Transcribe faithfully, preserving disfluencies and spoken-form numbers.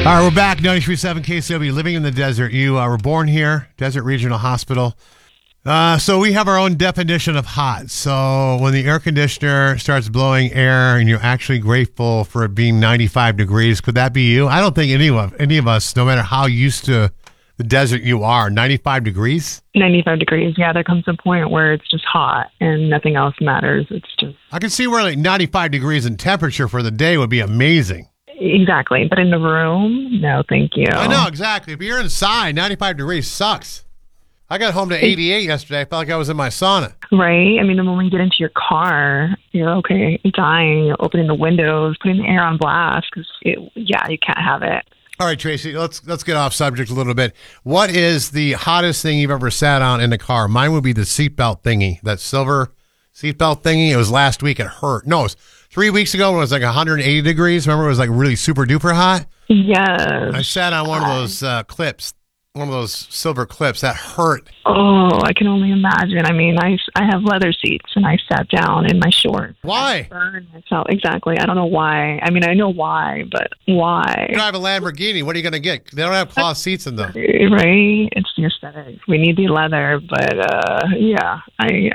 All right, we're back. ninety-three point seven K C W, living in the desert. You uh, were born here, Desert Regional Hospital. Uh, so we have our own definition of hot. So when the air conditioner starts blowing air and you're actually grateful for it being ninety-five degrees, could that be you? I don't think any of any of us, no matter how used to the desert you are, ninety-five degrees? ninety-five degrees, yeah. There comes a point where it's just hot and nothing else matters. It's just... I can see where like ninety-five degrees in temperature for the day would be amazing. Exactly. But in the room, no, thank you. I know, exactly. If you're inside, ninety-five degrees sucks. I got home to eighty-eight yesterday. I felt like I was in my sauna. Right? I mean, the moment you get into your car, you're okay, you're dying, you're opening the windows, putting the air on blast, because, yeah, you can't have it. All right, Tracy, let's let's get off subject a little bit. What is the hottest thing you've ever sat on in the car? Mine would be the seatbelt thingy, that silver seatbelt thingy. It was last week. It hurt. No, it was three weeks ago when it was like one hundred eighty degrees. Remember, it was like really super duper hot? Yes. I sat on one of those uh, clips, one of those silver clips. That hurt. Oh, I can only imagine. I mean, I, I have leather seats, and I sat down in my shorts. Why? I burned myself. Exactly. I don't know why. I mean, I know why, but why? You drive a Lamborghini. What are you going to get? They don't have cloth seats in them. Right? It's the aesthetic. We need the leather, but uh, yeah, I,